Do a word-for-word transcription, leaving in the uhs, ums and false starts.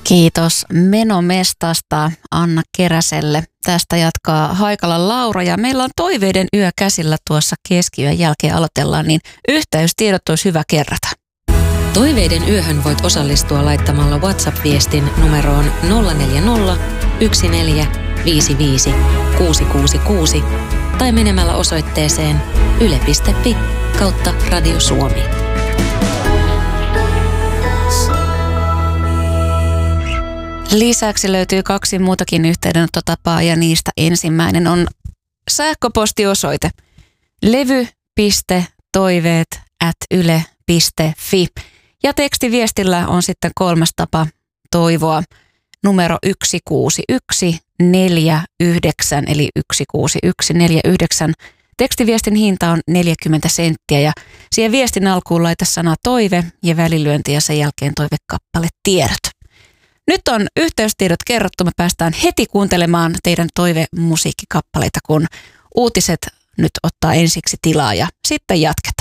Kiitos Menomestasta Anna Keräselle. Tästä jatkaa Haikalan Laura ja meillä on toiveiden yö käsillä tuossa keskiyön jälkeen aloitellaan, niin yhteystiedot olisi hyvä kerrata. Toiveiden yöhön voit osallistua laittamalla WhatsApp-viestin numeroon nolla neljä nolla, yksi neljä, viisi viisi, kuusi kuusi kuusi tai menemällä osoitteeseen yle piste fi kautta Radio Suomi. Lisäksi löytyy kaksi muutakin yhteydenottotapaa ja niistä ensimmäinen on sähköpostiosoite levy piste toiveet ät yle piste fi ja tekstiviestillä on sitten kolmas tapa toivoa numero yksi kuusi yksi neljä yhdeksän eli yksi kuusi yksi neljä yhdeksän. Tekstiviestin hinta on neljäkymmentä senttiä ja siihen viestin alkuun laita sana toive ja välilyönti ja sen jälkeen toivekappale tiedot. Nyt on yhteystiedot kerrottu. Me päästään heti kuuntelemaan teidän toivemusiikkikappaleita, kun uutiset nyt ottaa ensiksi tilaa ja sitten jatketaan.